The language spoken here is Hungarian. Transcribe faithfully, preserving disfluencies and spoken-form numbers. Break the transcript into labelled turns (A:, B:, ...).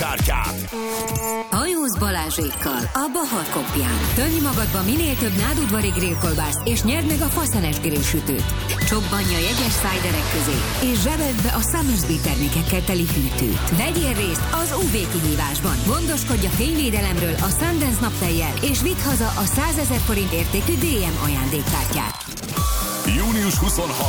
A: ajándékkártyát.
B: Hajóz Balázsékkal a Bahar Kopján. Tölj magadba minél több nádudvari grillkolbászt, és nyerd meg a faszenes grillsütőt. Csobbanj a jegyes szájderek közé, és zsebeld be a Summersby termékekkel teli hűtőt. Vegyél részt az ú vé kihívásban. Gondoskodj a fényvédelemről a Sundance naptejjel, és vidd haza a százezer forint értékű dé em ajándékkártyát.
A: június huszonhatodika